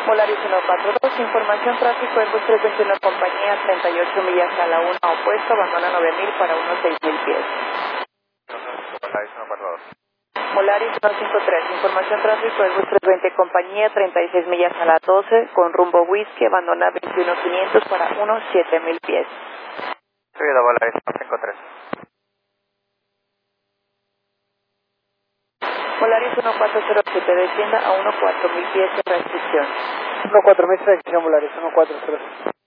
Volaris 142, información tráfico Airbus 321 compañía, 38 millas a la 1 opuesto, abandona 9000 para unos 6000 pies. Volaris 142. Volaris 153, información tráfico Airbus 320 compañía, 36 millas a la 12 con rumbo whisky, abandona 21500 para unos 7000 pies. Subido Volaris 153. Volaris 1407, descienda a 14000 pies de restricción. 14000 restricción Volaris 140.